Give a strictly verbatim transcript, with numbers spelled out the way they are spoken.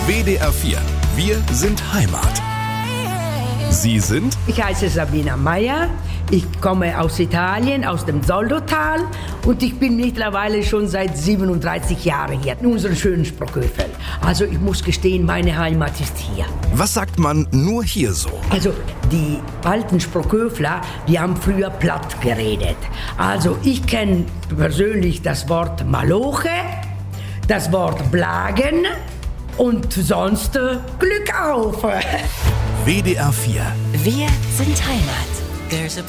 W D R vier. Wir sind Heimat. Sie sind? Ich heiße Sabina Meyer, ich komme aus Italien, aus dem Soldotal und ich bin mittlerweile schon seit siebenunddreißig Jahren hier in unserem schönen Sprockhövel. Also ich muss gestehen, meine Heimat ist hier. Was sagt man nur hier so? Also die alten Sprockhöfler, die haben früher platt geredet. Also ich kenne persönlich das Wort Maloche, das Wort Blagen und sonst äh, Glück auf. W D R vier. Wir sind Heimat.